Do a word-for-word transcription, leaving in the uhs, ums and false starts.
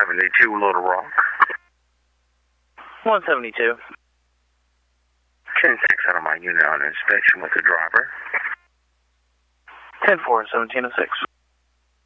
seventy-two Little Rock. one seventy-two. ten six out of my unit on inspection with the driver. ten four, seventeen oh six.